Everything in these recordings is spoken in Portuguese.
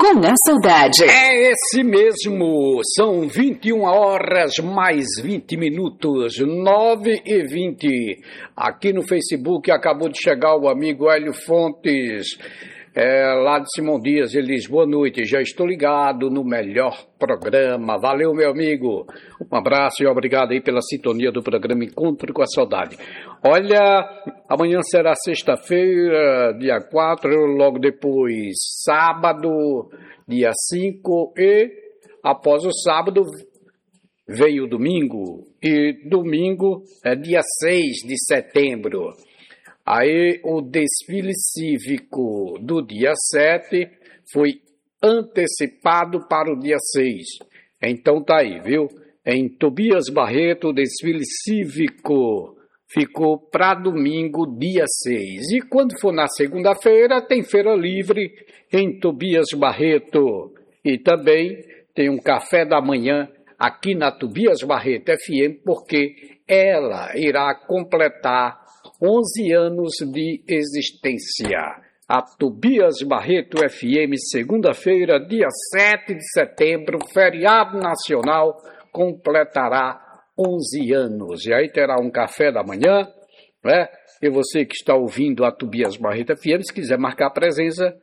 com a Saudade. É esse mesmo, são 21 horas mais 20 minutos, 9h20. Aqui no Facebook acabou de chegar o amigo Hélio Fontes, lá de Simão Dias. Ele diz: boa noite, já estou ligado no melhor programa. Valeu, meu amigo. Um abraço e obrigado aí pela sintonia do programa Encontro com a Saudade. Olha, amanhã será sexta-feira, dia 4, logo depois sábado, dia 5, e após o sábado veio o domingo, e domingo é dia 6 de setembro. Aí o desfile cívico do dia 7 foi antecipado para o dia 6. Então tá aí, viu? Em Tobias Barreto, o desfile cívico ficou para domingo, dia 6. E quando for na segunda-feira, tem feira livre em Tobias Barreto. E também tem um café da manhã aqui na Tobias Barreto FM, porque ela irá completar 11 anos de existência. A Tobias Barreto FM, segunda-feira, dia 7 de setembro, feriado nacional, completará 11 anos. E aí terá um café da manhã, né? E você que está ouvindo a Tobias Barreto FM, se quiser marcar presença,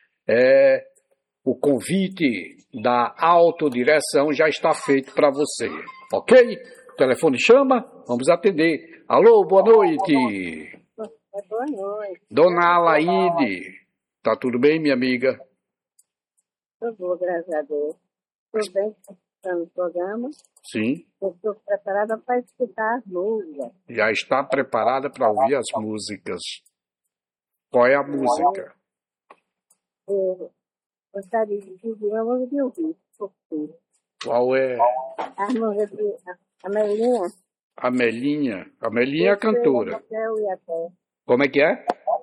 o convite da autodireção já está feito para você, ok? O telefone chama, vamos atender. Alô, boa noite. Boa noite. Dona Alaide, tá tudo bem, minha amiga? Tudo bom, graças a Deus. Tudo bem, está no programa. Sim. Eu estou preparada para escutar as músicas. Já está preparada para ouvir as músicas. Qual é a música? Eu gostaria de pedir uma música de ouvir, por favor. Qual é? A música de Amelinha. Amelinha. Amelinha é a cantora. Céu e a terra. Como é que é?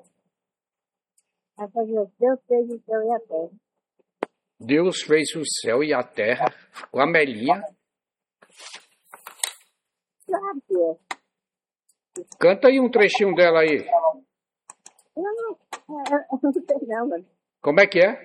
Vai fazer Deus fez o céu e a terra. Deus fez o céu e a terra com a Amelinha. Claro que é. Canta aí um trechinho dela aí. Eu não sei não, mano. Como é que é?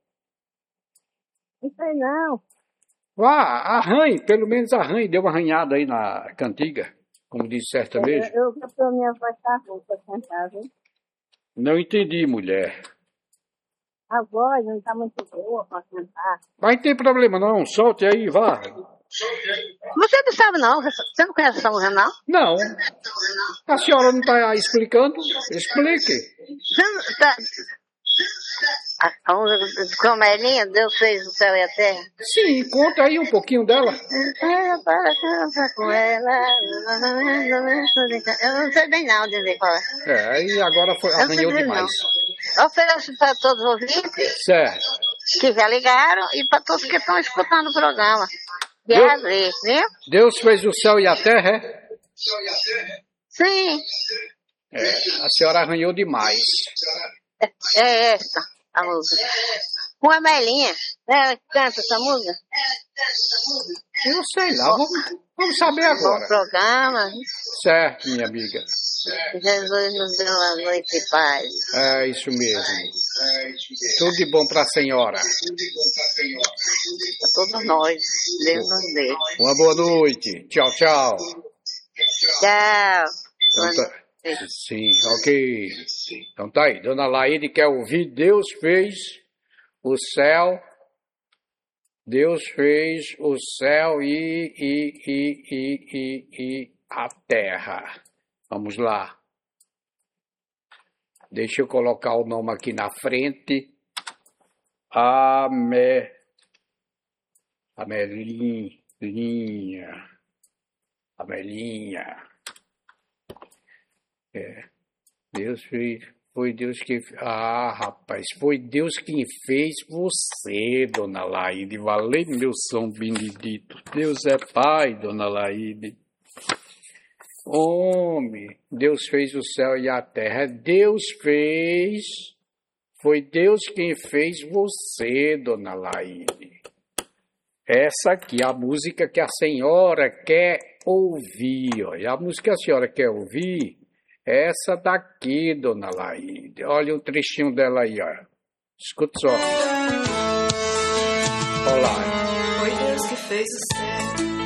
Não sei não. Vá, arranhe, pelo menos arranhe. Deu uma arranhada aí na cantiga, como disse sertanejo. Eu a minha voz tá ruim para cantar, viu? Não entendi, mulher. A voz não está muito boa para cantar. Mas não tem problema não, solte aí, vá. Você não sabe não, você não conhece essa música não? Não. A senhora não está explicando? Explique. Você não tá... A música de Amelinha, Deus fez o céu e a terra. Sim, conta aí um pouquinho dela. Com ela. Eu não sei bem não dizer qual é. Aí agora arranhou demais. Eu ofereço para todos os ouvintes Certo. que já ligaram e para todos que estão escutando o programa. Viu? Deus fez o céu e a terra, é? Sim. A senhora arranhou demais. É essa a música. Com a Amelinha. Ela canta essa música? Eu sei lá, vamos saber agora. Bom programa. Certo, minha amiga. Jesus nos deu uma noite de paz. É isso mesmo. Tudo de bom para a senhora. Para todos nós. Deus nos dê. Uma boa noite. Tchau, tchau. Tchau. Então tá. Sim, ok. Então tá aí. Dona Laíde quer ouvir Deus fez o céu. Deus fez o céu e a terra. Vamos lá. Deixa eu colocar o nome aqui na frente. Amelinha. Deus fez, foi Deus que... rapaz, foi Deus quem fez você, Dona Laíde. Valeu, meu São Benedito. Deus é Pai, Dona Laíde. Homem, Deus fez o céu e a terra. Deus fez, foi Deus quem fez você, Dona Laíde. Essa aqui, a música que a senhora quer ouvir. Ó. E a música que a senhora quer ouvir... Essa daqui, Dona Laíde. Olha o trechinho dela aí, ó. Escuta só. fez o certo.